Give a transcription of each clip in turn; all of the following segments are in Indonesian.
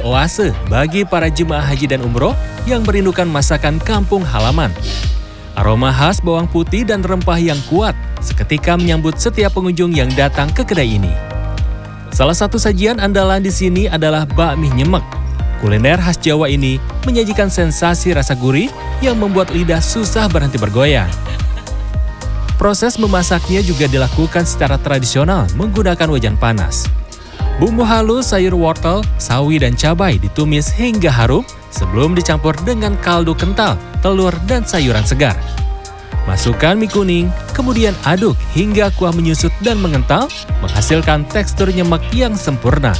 oase bagi para jemaah haji dan umroh yang merindukan masakan kampung halaman. Aroma khas bawang putih dan rempah yang kuat seketika menyambut setiap pengunjung yang datang ke kedai ini. Salah satu sajian andalan di sini adalah bakmi nyemek. Kuliner khas Jawa ini menyajikan sensasi rasa gurih yang membuat lidah susah berhenti bergoyang. Proses memasaknya juga dilakukan secara tradisional menggunakan wajan panas. Bumbu halus, sayur wortel, sawi, dan cabai ditumis hingga harum sebelum dicampur dengan kaldu kental, telur, dan sayuran segar. Masukkan mie kuning, kemudian aduk hingga kuah menyusut dan mengental, menghasilkan tekstur nyemek yang sempurna.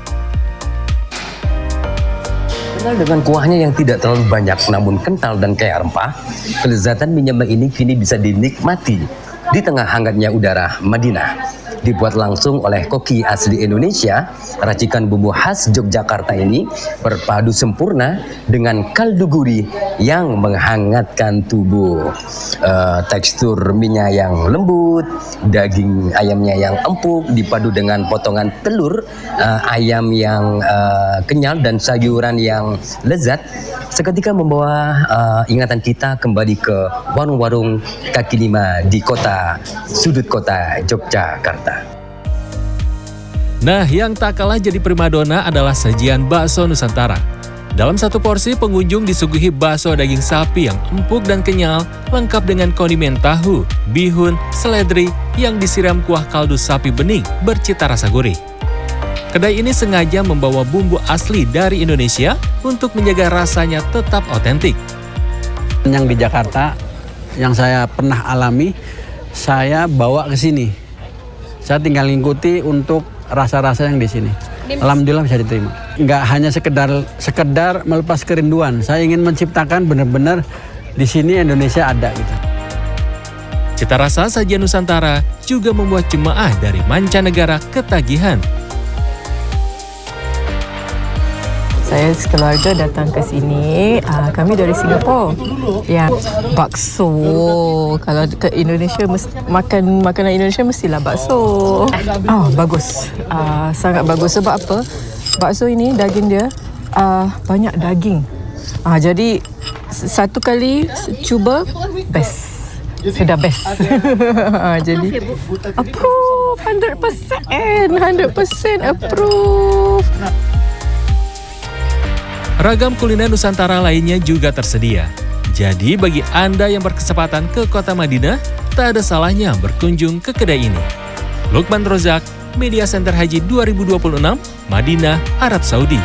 Dengan kuahnya yang tidak terlalu banyak namun kental dan kaya rempah, kelezatan mie nyemek ini kini bisa dinikmati di tengah hangatnya udara Madinah. Dibuat langsung oleh koki asli Indonesia, racikan bumbu khas Yogyakarta ini berpadu sempurna dengan kaldu gurih yang menghangatkan tubuh. Tekstur minyak yang lembut, daging ayamnya yang empuk dipadu dengan potongan telur ayam yang kenyal dan sayuran yang lezat, seketika membawa ingatan kita kembali ke warung-warung kaki lima di sudut kota Yogyakarta. Nah, yang tak kalah jadi primadona adalah sajian bakso Nusantara. Dalam satu porsi, pengunjung disuguhi bakso daging sapi yang empuk dan kenyal, lengkap dengan kondimen tahu, bihun, seledri yang disiram kuah kaldu sapi bening bercita rasa gurih. Kedai ini sengaja membawa bumbu asli dari Indonesia untuk menjaga rasanya tetap otentik. Yang di Jakarta, yang saya pernah alami, saya bawa ke sini. Saya tinggal ngikuti untuk rasa-rasa yang di sini. Alhamdulillah bisa diterima. Nggak hanya sekedar melepas kerinduan. Saya ingin menciptakan benar-benar di sini Indonesia ada gitu. Cita rasa sajian Nusantara juga membuat jemaah dari mancanegara ketagihan. Saya sekeluarga datang ke sini, kami dari Singapura. Ya, bakso. Kalau ke Indonesia, makan makanan Indonesia mestilah bakso. Bagus. Sangat bagus. Sebab apa? Bakso ini, daging dia banyak daging. Jadi, satu kali cuba, best. Sudah best. Jadi, approve 100% approve. Ragam kuliner Nusantara lainnya juga tersedia. Jadi bagi Anda yang berkesempatan ke kota Madinah, tak ada salahnya berkunjung ke kedai ini. Lukman Rozak, Media Center Haji 2026, Madinah, Arab Saudi.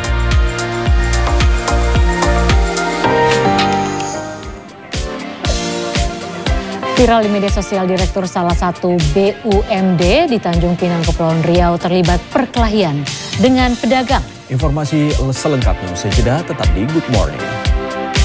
Viral di media sosial, Direktur salah satu BUMD di Tanjung Pinang, Kepulauan Riau terlibat perkelahian dengan pedagang. Informasi selengkapnya usai jeda, tetap di Good Morning.